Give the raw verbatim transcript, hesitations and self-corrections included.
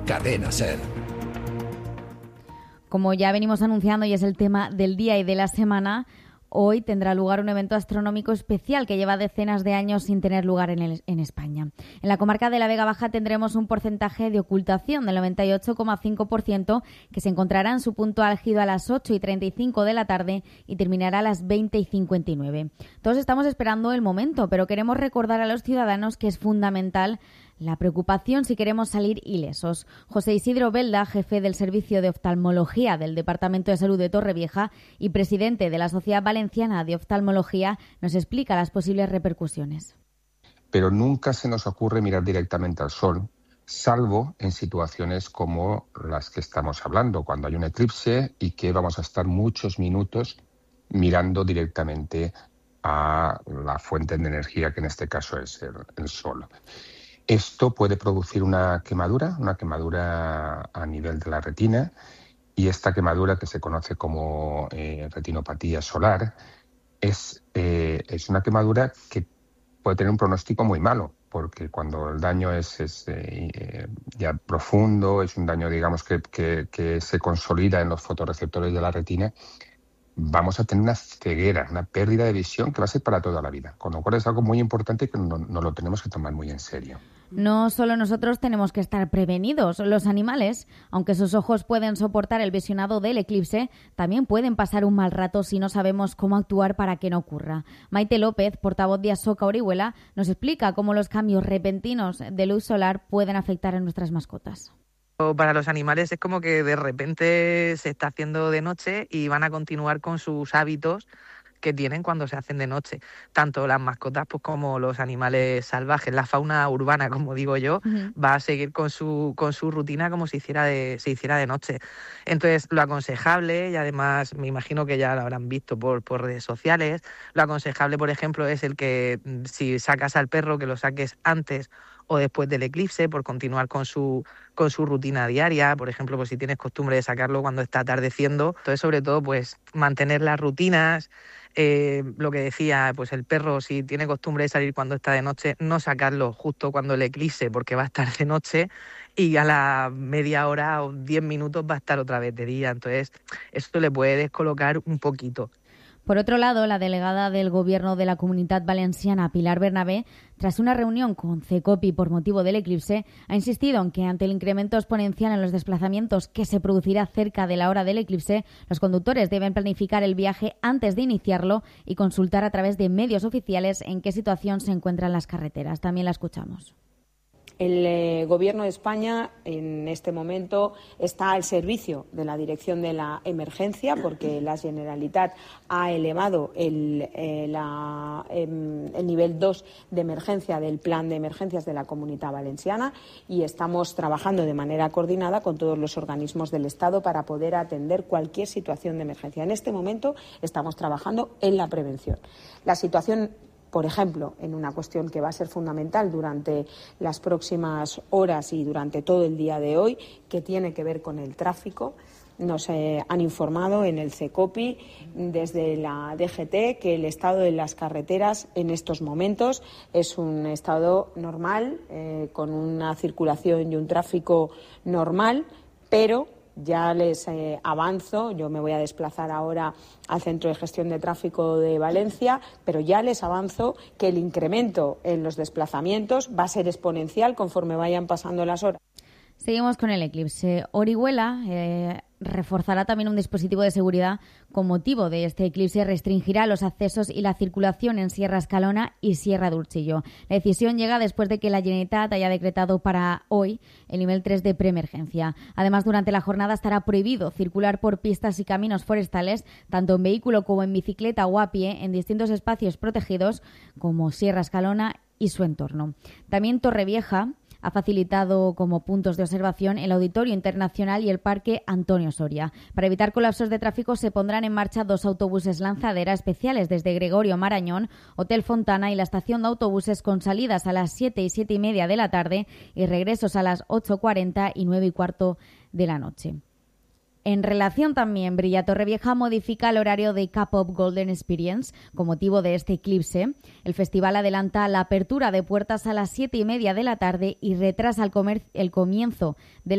Cadena Ser. Como ya venimos anunciando y es el tema del día y de la semana, hoy tendrá lugar un evento astronómico especial que lleva decenas de años sin tener lugar en, el, en España. En la comarca de la Vega Baja tendremos un porcentaje de ocultación del noventa y ocho coma cinco por ciento que se encontrará en su punto álgido a las ocho y treinta y cinco de la tarde y terminará a las veinte y cincuenta y nueve. Todos estamos esperando el momento, pero queremos recordar a los ciudadanos que es fundamental la preocupación si queremos salir ilesos. José Isidro Belda, jefe del Servicio de Oftalmología del Departamento de Salud de Torrevieja y presidente de la Sociedad Valenciana de Oftalmología, nos explica las posibles repercusiones. Pero nunca se nos ocurre mirar directamente al sol, salvo en situaciones como las que estamos hablando, cuando hay un eclipse y que vamos a estar muchos minutos mirando directamente a la fuente de energía, que en este caso es el, el sol. Esto puede producir una quemadura, una quemadura a nivel de la retina, y esta quemadura, que se conoce como eh, retinopatía solar, es, eh, es una quemadura que puede tener un pronóstico muy malo, porque cuando el daño es, es eh, ya profundo, es un daño, digamos, que, que, que se consolida en los fotorreceptores de la retina, vamos a tener una ceguera, una pérdida de visión que va a ser para toda la vida. Con lo cual es algo muy importante que no, no lo tenemos que tomar muy en serio. No solo nosotros tenemos que estar prevenidos. Los animales, aunque sus ojos pueden soportar el visionado del eclipse, también pueden pasar un mal rato si no sabemos cómo actuar para que no ocurra. Maite López, portavoz de Asoka Orihuela, nos explica cómo los cambios repentinos de luz solar pueden afectar a nuestras mascotas. Para los animales es como que de repente se está haciendo de noche y van a continuar con sus hábitos que tienen cuando se hacen de noche. Tanto las mascotas pues como los animales salvajes, la fauna urbana, como digo yo, uh-huh. va a seguir con su con su rutina como si hiciera de, se hiciera de noche. Entonces, lo aconsejable, y además me imagino que ya lo habrán visto por, por redes sociales, lo aconsejable, por ejemplo, es el que si sacas al perro, que lo saques antes o después del eclipse, por continuar con su con su rutina diaria. Por ejemplo, pues si tienes costumbre de sacarlo cuando está atardeciendo. Entonces, sobre todo, pues mantener las rutinas. Eh, lo que decía, pues el perro, si tiene costumbre de salir cuando está de noche, no sacarlo justo cuando el eclipse, porque va a estar de noche y a la media hora o diez minutos va a estar otra vez de día. Entonces, esto le puede descolocar un poquito. Por otro lado, la delegada del Gobierno de la Comunitat Valenciana, Pilar Bernabé, tras una reunión con CECOPI por motivo del eclipse, ha insistido en que ante el incremento exponencial en los desplazamientos que se producirá cerca de la hora del eclipse, los conductores deben planificar el viaje antes de iniciarlo y consultar a través de medios oficiales en qué situación se encuentran las carreteras. También la escuchamos. El eh, Gobierno de España en este momento está al servicio de la dirección de la emergencia, porque la Generalitat ha elevado el, eh, la, eh, el nivel dos de emergencia del plan de emergencias de la Comunitat Valenciana, y estamos trabajando de manera coordinada con todos los organismos del Estado para poder atender cualquier situación de emergencia. En este momento estamos trabajando en la prevención. La situación, por ejemplo, en una cuestión que va a ser fundamental durante las próximas horas y durante todo el día de hoy, que tiene que ver con el tráfico. Nos eh, han informado en el CECOPI desde la D G T que el estado de las carreteras en estos momentos es un estado normal, eh, con una circulación y un tráfico normal, pero ya les eh, avanzo, yo me voy a desplazar ahora al Centro de Gestión de Tráfico de Valencia, pero ya les avanzo que el incremento en los desplazamientos va a ser exponencial conforme vayan pasando las horas. Seguimos con el eclipse. Orihuela eh, reforzará también un dispositivo de seguridad con motivo de este eclipse. Restringirá los accesos y la circulación en Sierra Escalona y Sierra de Urchillo. La decisión llega después de que la Generalitat haya decretado para hoy el nivel tres de preemergencia. Además, durante la jornada estará prohibido circular por pistas y caminos forestales, tanto en vehículo como en bicicleta o a pie, en distintos espacios protegidos como Sierra Escalona y su entorno. También Torrevieja ha facilitado como puntos de observación el Auditorio Internacional y el Parque Antonio Soria. Para evitar colapsos de tráfico se pondrán en marcha dos autobuses lanzadera especiales desde Gregorio Marañón, Hotel Fontana y la estación de autobuses, con salidas a las siete y siete y media de la tarde y regresos a las ocho cuarenta y nueve y cuarto de la noche. En relación también, Brilla Torrevieja modifica el horario de K-Pop Golden Experience con motivo de este eclipse. El festival adelanta la apertura de puertas a las siete y media de la tarde y retrasa el, comer- el comienzo del